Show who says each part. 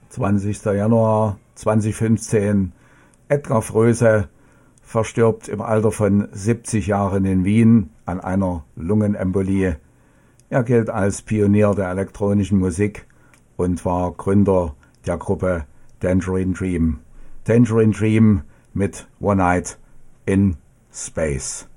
Speaker 1: 20. Januar 2015. Edgar Froese verstirbt im Alter von 70 Jahren in Wien an einer Lungenembolie. Er gilt als Pionier der elektronischen Musik und war Gründer der Gruppe Tangerine Dream. Tangerine Dream mit One Night in Space.